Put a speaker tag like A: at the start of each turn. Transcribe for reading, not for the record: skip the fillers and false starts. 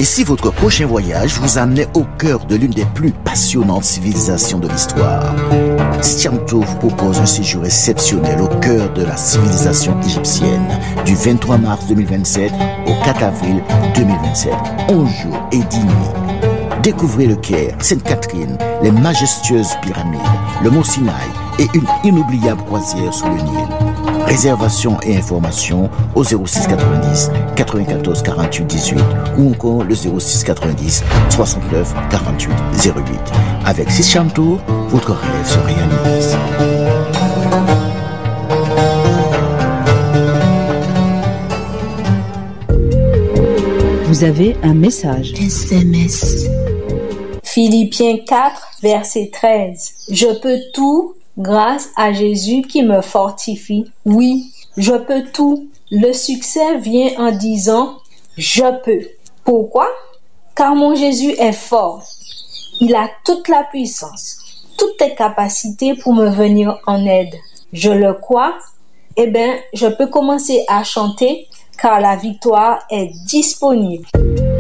A: Et si votre prochain voyage vous amenait au cœur de l'une des plus passionnantes civilisations de l'histoire, Christian Tour vous propose un séjour exceptionnel au cœur de la civilisation égyptienne du 23 mars 2027 au 4 avril 2027. 11 jours et 10 nuits. Découvrez le Caire, Sainte-Catherine, les majestueuses pyramides, le mont Sinaï et une inoubliable croisière sous le Nil. Réservation et informations au 06 90 94 48 18 ou encore le 06 90 69 48 08. Avec Christian Tour, votre rêve se réalise.
B: Vous avez un message.
C: SMS.
D: Philippiens 4, verset 13. Je peux tout grâce à Jésus qui me fortifie. Oui, je peux tout. Le succès vient en disant « je peux ». Pourquoi? Car mon Jésus est fort. Il a toute la puissance, toutes les capacités pour me venir en aide. Je le crois. Eh bien, je peux commencer à chanter car la victoire est disponible.